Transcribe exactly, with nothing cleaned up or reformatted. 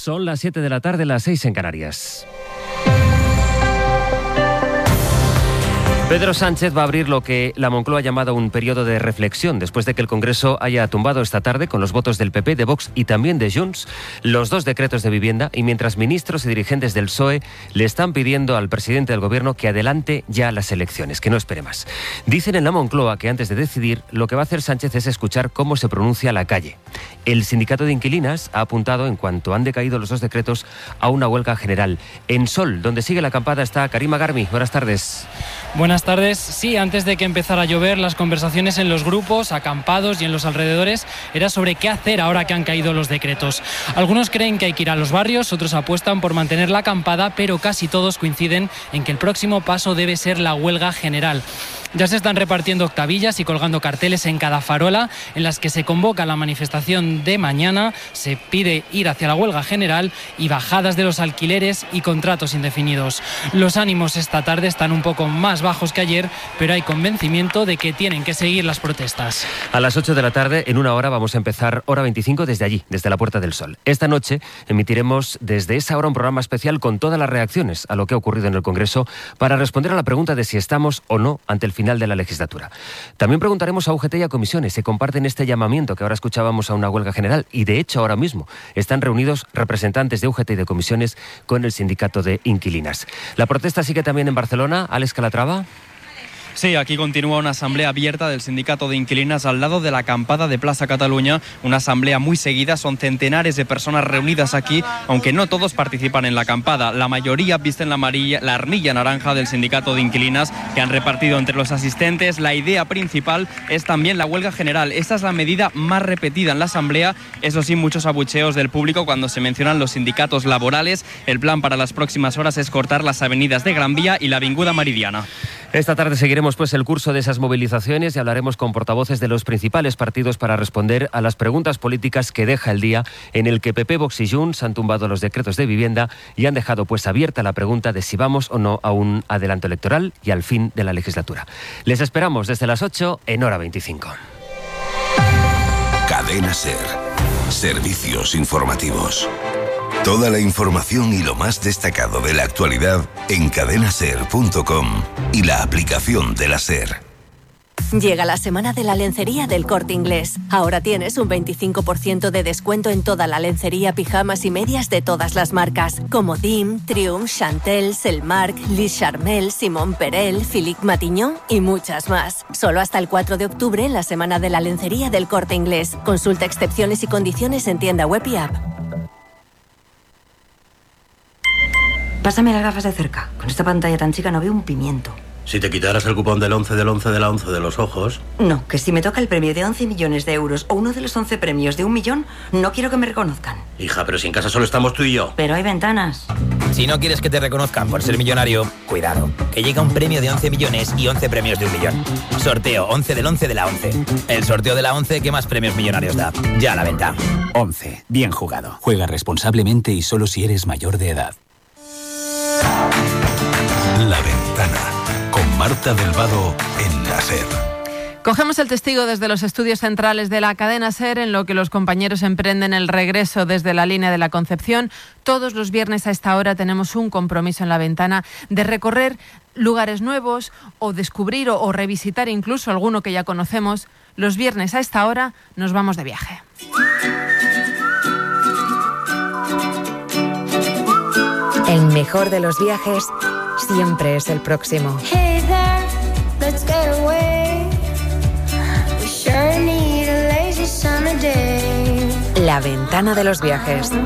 Son las siete de la tarde, las seis en Canarias. Pedro Sánchez va a abrir lo que la Moncloa ha llamado un periodo de reflexión después de que el Congreso haya tumbado esta tarde, con los votos del P P, de Vox y también de Junts, los dos decretos de vivienda, y mientras ministros y dirigentes del P S O E le están pidiendo al presidente del Gobierno que adelante ya las elecciones, que no espere más. Dicen en la Moncloa que antes de decidir, lo que va a hacer Sánchez es escuchar cómo se pronuncia la calle. El sindicato de inquilinas ha apuntado, en cuanto han decaído los dos decretos, a una huelga general. En Sol, donde sigue la acampada, está Karima Garmi. Buenas tardes. Buenas tardes. Sí, antes de que empezara a llover, las conversaciones en los grupos, acampados y en los alrededores era sobre qué hacer ahora que han caído los decretos. Algunos creen que hay que ir a los barrios, otros apuestan por mantener la acampada, pero casi todos coinciden en que el próximo paso debe ser la huelga general. Ya se están repartiendo octavillas y colgando carteles en cada farola en las que se convoca la manifestación de mañana, se pide ir hacia la huelga general y bajadas de los alquileres y contratos indefinidos. Los ánimos esta tarde están un poco más bajos que ayer, pero hay convencimiento de que tienen que seguir las protestas. A las ocho de la tarde, en una hora, vamos a empezar Hora veinticinco desde allí, desde la Puerta del Sol. Esta noche emitiremos desde esa hora un programa especial con todas las reacciones a lo que ha ocurrido en el Congreso para responder a la pregunta de si estamos o no ante el final de la legislatura. También preguntaremos a U G T y a comisiones si comparten este llamamiento que ahora escuchábamos a una huelga general, y de hecho ahora mismo están reunidos representantes de U G T y de comisiones con el sindicato de inquilinas. La protesta sigue también en Barcelona. Alex Calatrava. Sí, aquí continúa una asamblea abierta del sindicato de inquilinas al lado de la acampada de Plaza Cataluña, una asamblea muy seguida, son centenares de personas reunidas aquí, aunque no todos participan en la acampada. La mayoría visten la, amarilla, la armilla naranja del sindicato de inquilinas que han repartido entre los asistentes. La idea principal es también la huelga general. Esta es la medida más repetida en la asamblea. Eso sí, muchos abucheos del público cuando se mencionan los sindicatos laborales. El plan para las próximas horas es cortar las avenidas de Gran Vía y la Avinguda Meridiana. Esta tarde seguiremos pues el curso de esas movilizaciones y hablaremos con portavoces de los principales partidos para responder a las preguntas políticas que deja el día, en el que P P, Vox y Junts han tumbado los decretos de vivienda y han dejado pues abierta la pregunta de si vamos o no a un adelanto electoral y al fin de la legislatura. Les esperamos desde las ocho en Hora veinticinco. Cadena SER. Servicios informativos. Toda la información y lo más destacado de la actualidad en cadena ser punto com y la aplicación de la SER. Llega la semana de la lencería del Corte Inglés. Ahora tienes un veinticinco por ciento de descuento en toda la lencería, pijamas y medias de todas las marcas, como D I M, Triumph, Chantel, Selmark, Lis Charmel, Simón Perel, Philippe Matignon y muchas más. Solo hasta el cuatro de octubre en la semana de la lencería del Corte Inglés. Consulta excepciones y condiciones en tienda web y app. Pásame las gafas de cerca. Con esta pantalla tan chica no veo un pimiento. Si te quitaras el cupón del once del once de la once de los ojos... No, que si me toca el premio de once millones de euros o uno de los once premios de un millón, no quiero que me reconozcan. Hija, pero si en casa solo estamos tú y yo. Pero hay ventanas. Si no quieres que te reconozcan por ser millonario, cuidado, que llega un premio de once millones y once premios de un millón. Sorteo once del once de la once. El sorteo de la once que más premios millonarios da. Ya a la venta. once. Bien jugado. Juega responsablemente y solo si eres mayor de edad. La Ventana, con Marta del Vado en la SER. Cogemos el testigo desde los estudios centrales de la cadena SER, en lo que los compañeros emprenden el regreso desde la línea de la Concepción. Todos los viernes a esta hora tenemos un compromiso en La Ventana de recorrer lugares nuevos o descubrir o, o revisitar incluso alguno que ya conocemos. Los viernes a esta hora nos vamos de viaje. El mejor de los viajes siempre es el próximo. Hey there, let's get away. We sure need a lazy summer day. La Ventana de los viajes.